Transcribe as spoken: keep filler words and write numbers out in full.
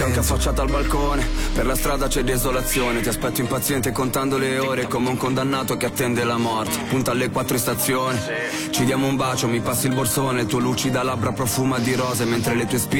Anche affacciata al balcone, per la strada c'è desolazione. Ti aspetto impaziente contando le ore come un condannato che attende la morte. Punta alle quattro stazioni, ci diamo un bacio, mi passi il borsone. Il tuo lucida labbra profuma di rose mentre le tue spine